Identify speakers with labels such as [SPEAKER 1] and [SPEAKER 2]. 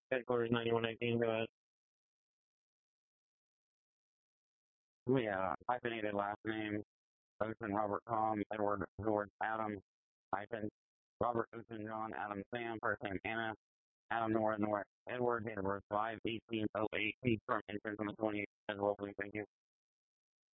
[SPEAKER 1] Headquarters 9118, go ahead. Hyphenated last name, Ocean Robert Tom, Edward George Adam, hyphen, Robert Ocean John Adam Sam, first name Anna, Adam Nora Edward, date of birth 5/18/08, from entrance on the 28th as well, please, thank you.